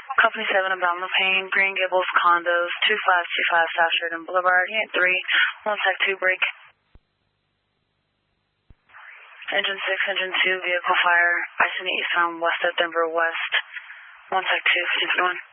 Company 7 about Lupane, Green Gables Condos, 2525 South Sheridan Boulevard, Unit 3, 1 Tech 2 break. Engine 6, Engine 2, vehicle fire, I-70 eastbound west of Denver West, 1 Tech 2, 51.